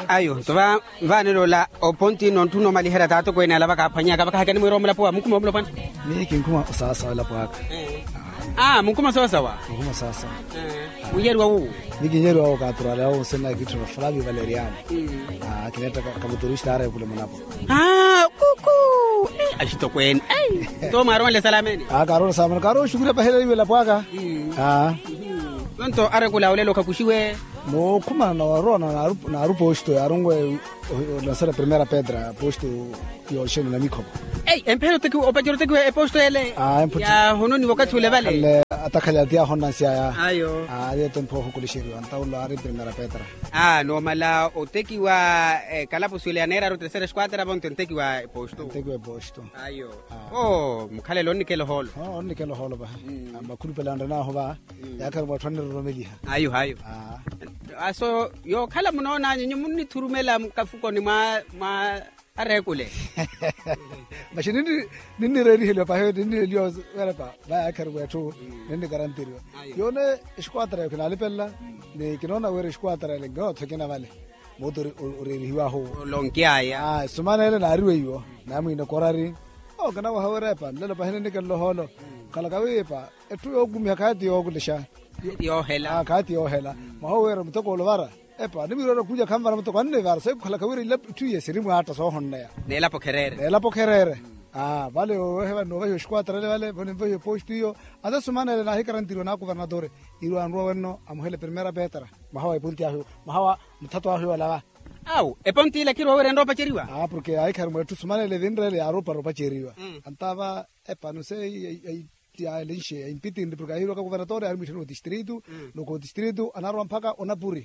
ayo toba vane lola oponti non tu no mali hera tato ko ina laba ka phanya ka baka kani mo romla po mukuma mo pan ni kinkuma sasa la paka mukuma sawa mukuma sasa uyeru wa ni kinyeru au ka turale au sena kitu Flavio Valeriano kineta kama turista ara kule mnapo kuku ashito kwen to maron le salameni karo salameni karo shukura pa hele la paka Tonto are kula olelo kakushiwe no kuma na warona na rupo posto arungwe la sala primera pedra posto yo sheno na miko empero teku opajoro teku posto ele ya hononi wakati ule vale atakala dia honna sia ayo de tempo hukulishiru antaula ari primera pedra no mala oteki wa kala posule anera ro tercera squadra bon tenteki wa posto ayo mkhale lonni kelo holo onni kelo holo ba makulu pelanda na ho ba yakar mo thonne romeliha ayo aso yo khala munona nyinyi munni thurumela mkafuko ni ma arekule mashini nini redi hilo pa he nini lio wala pa ba yakar wetu nini garantirio yone squadra yo kinale pella ne kinona were squadra le go thokina vale motor oreriwa ho lonkia ya sumana ele na riwe yo na mu ina korari kana wa hawara pa lelo pa hene nikelo holo kala kawe pa etu yo gumi hakati yo kulisha yo hela kati yo hela mahowera mtoko lovara epa nimiro kuja kamba mtoko nne vara sai kala kawe ile tu yesirimu hata so honne ya nela pokerere vale o heva no vejo squadra vale bone vejo posto yo ada sumana ele na hikarantiro na governador iru anro wenno amuhele primera petra mahawa punti ahu mahawa mtato ahu wala ponti la kiro were ndo pacheriwa porque ai karmo tu sumana ele dindre le aro paro pacheriwa antava epa no sei ya lishe impiti ndi porque hilo ka governador ari mishino distrito no ko distrito anaro mpaka onapuri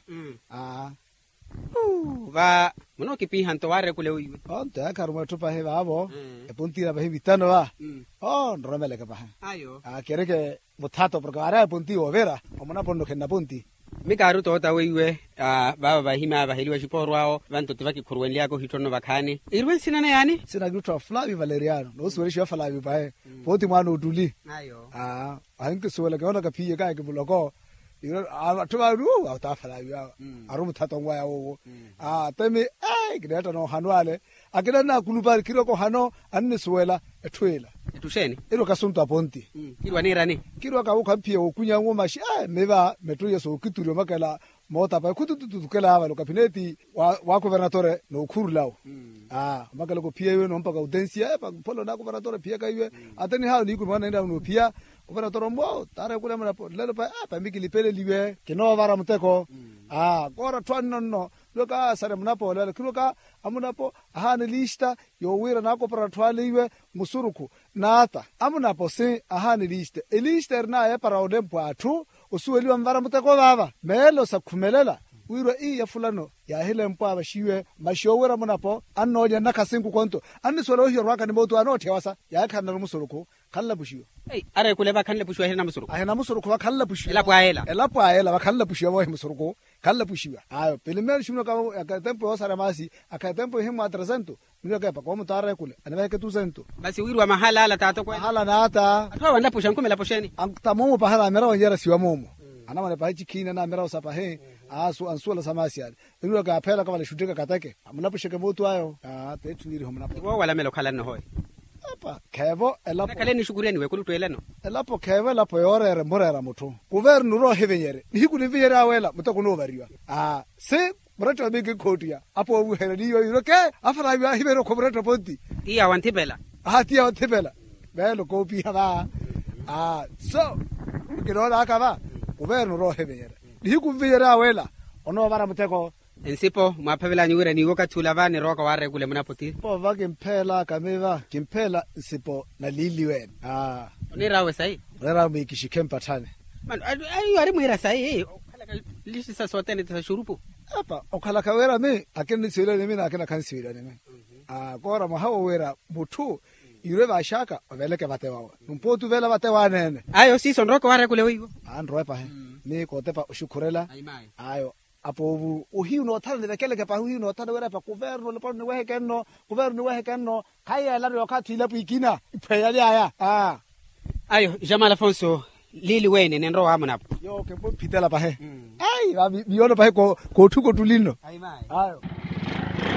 va mono kipi hanto ware kule uyu onta karmo tu pa heva abo ponti la bahi vitano va ndromele ka pa ayo kereke mutato porque ara ponti overa omona pondo kena ponti mikaru tota weiwe baba bahima bahiliwa shiporwao vanto tivaki kurwenli yako hitono bakani irwen sinana yani sina gutwa Flavio Valeriano no swere shi Flavio bae poti mwana uduli ayo ahinke swele ka ona ka piye ka ke buloko iro atwa ru ata Flavio aru muthato ngwa yawo teme greta no hanwale akena na kulupari kiroko hano anne swela etwela etusheni iro kasunto aponti kirwa nirani kirwa ka ukampiye ukunya ngoma shi meva metuye so kiturio makala mota pa kututukela aba lo kabineti wa governatore no khurulawo makala ko piye we no mpaka audencia pa polo na governatore piye ka iwe atani ha ni ku mwana nda no piya governatore mbo tare kule mara lelo pa mikili pele liwe kino vara muteko kora twanno no loka sare mnapo lelo kiloka amunapo ahani lista yo wira nako para twaliwe musuruku nata amunapo se ahani lista elista erna ya para odempo atu usuweli wa mvara muteko baba melo sakhumelela wiro ya fulano ya hele mpo abashiwe mashowera munapo annoja nakasingu konto annisolo hirwaka ni motu anothewasa ya khana musuruku khalla bushiwe are kule ba khanle bushiwe hena musuruku ahena musuruku ba khalla bushiwe elapo ayela ba khalla bushiwe wa musuruku khalla bushiwe ayo primer shino ka tempo osara masi aka tempo himu atrasento mino ka pa como tare kule anaba ke tu sento basi wirwa mahala ala tato kwa hala nata atwa wanda pusha nkumela pusheni tamomo pahala mera wanjera siwa momo anamane pa chikina na mera usapa he ansuala samasi ali mino ka phela ka wale shuteka katake amna pusheke motu ayo te tuniri homna wo wala melo khala no hoy apa kevo elapo kale ni shukuriani we kulu tweleno elapo kevo elapo yorere morera mutu governu ro hevenyere niku ni viyere awela mutako no bariwa se murato bege kotia apo uhere ni yo ke afara ya hibero ko murato ponti tia wantibela tia wantibela belo kopi haba so kirona akaba governu ro hevenyere niku viyere awela ono bara muteko ensipo mapavela nyure ni woka tulavane roka ware kule mnapoti po vake mpela kameva kimpela nsipo na liliwe ni rawe sai rara mikishikempa tane man ayo ari mwira sai khala lishi sa sotene ta shurupu apa okhala kawera me akeni sivira ne mina akena kansivira ne me kora mahawo wera butu ire ba shaka veleke batewa numpotu vela batewa nene ayo si sonroko ware kule wigo andro pa he ni kotepa ushukurela ayo apo uhiu no thana de kele ke pa uhiu no thana wera pa governo le pone wehe kenno kaya la ro ka thila puikina pheya ya ayo Jamal Afonso lili wene nendo hamu napo yo ke po pitela pa he ai ba biona pa he ko thuko tulino ai mai ayo